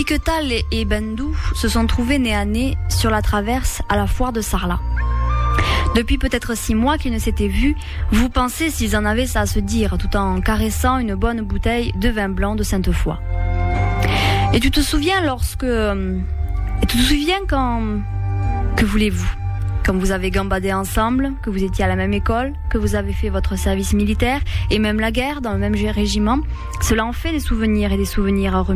Piquetal et Bendou se sont trouvés nez à nez sur la traverse à la foire de Sarlat. Depuis peut-être 6 mois qu'ils ne s'étaient vus, vous pensez s'ils en avaient ça à se dire, tout en caressant une bonne bouteille de vin blanc de Sainte-Foy. Et tu te souviens quand... Que voulez-vous ? Quand vous avez gambadé ensemble, que vous étiez à la même école, que vous avez fait votre service militaire et même la guerre dans le même régiment, cela en fait des souvenirs et des souvenirs à remuer.